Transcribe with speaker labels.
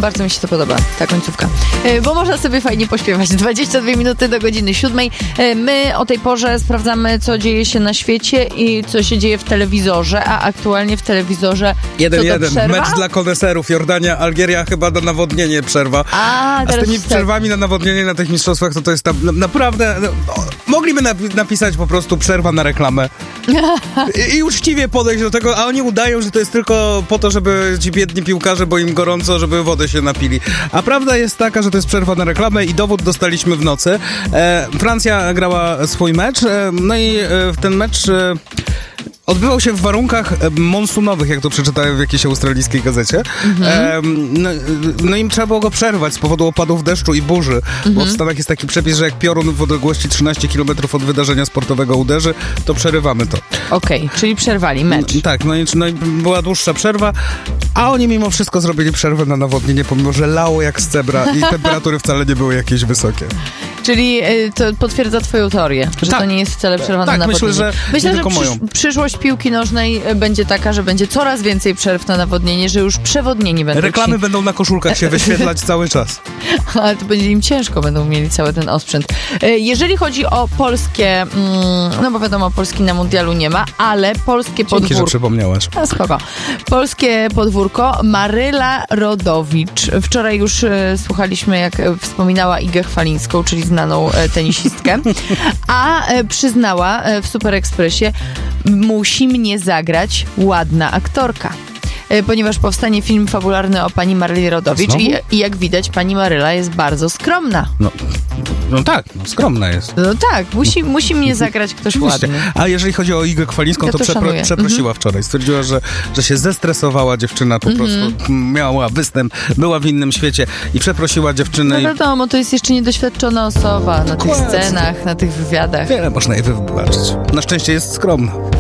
Speaker 1: Bardzo mi się to podoba, ta końcówka. Bo można sobie fajnie pośpiewać. 22 minuty do godziny 7. My o tej porze sprawdzamy, co dzieje się na świecie i co się dzieje w telewizorze, a aktualnie w telewizorze
Speaker 2: 1-1. Mecz dla koneserów. Jordania, Algieria chyba na nawodnienie przerwa. A z tymi przerwami na nawodnienie na tych mistrzostwach to jest tam naprawdę... mogliby napisać po prostu przerwa na reklamę. I uczciwie podejść do tego, a oni udają, że to jest tylko po to, żeby ci biedni piłkarze, bo im gorąco, żeby wodę się napili. A prawda jest taka, że to jest przerwa na reklamę i dowód dostaliśmy w nocy. Francja grała swój mecz, no i ten mecz... odbywał się w warunkach monsunowych, jak to przeczytałem w jakiejś australijskiej gazecie. No im trzeba było go przerwać z powodu opadów deszczu i burzy, bo w Stanach jest taki przepis, że jak piorun w odległości 13 km od wydarzenia sportowego uderzy, to przerywamy to.
Speaker 1: Okej, czyli przerwali mecz.
Speaker 2: Tak, no i była dłuższa przerwa, a oni mimo wszystko zrobili przerwę na nawodnienie, pomimo że lało jak z cebra i temperatury wcale nie były jakieś wysokie.
Speaker 1: Czyli to potwierdza twoją teorię, że to nie jest wcale przerwa na nawodnienie.
Speaker 2: Myślę, że
Speaker 1: przyszłość piłki nożnej będzie taka, że będzie coraz więcej przerw na nawodnienie, że już przewodnieni będą
Speaker 2: reklamy będą na koszulkach się wyświetlać cały czas.
Speaker 1: Ale to będzie im ciężko, będą mieli cały ten osprzęt. Jeżeli chodzi o polskie, no bo wiadomo, Polski na mundialu nie ma, ale polskie podwórko...
Speaker 2: Dzięki, że przypomniałaś.
Speaker 1: Spoko. Polskie podwórko, Maryla Rodowicz. Wczoraj już słuchaliśmy, jak wspominała Igę Chwalińską, czyli znaną tenisistkę, a przyznała w Super Expressie: musi mnie zagrać ładna aktorka. Ponieważ powstanie film fabularny o pani Maryli Rodowicz i jak widać, pani Maryla jest bardzo skromna.
Speaker 2: No tak, skromna jest.
Speaker 1: No tak, musi mnie zagrać ktoś ładny.
Speaker 2: A jeżeli chodzi o Igę Chwalińską, to przeprosiła wczoraj. Stwierdziła, że się zestresowała dziewczyna, po prostu miała występ, była w innym świecie i przeprosiła dziewczynę.
Speaker 1: No wiadomo, to jest jeszcze niedoświadczona osoba na tych scenach, na tych wywiadach.
Speaker 2: Wiele można jej wybaczyć. Na szczęście jest skromna.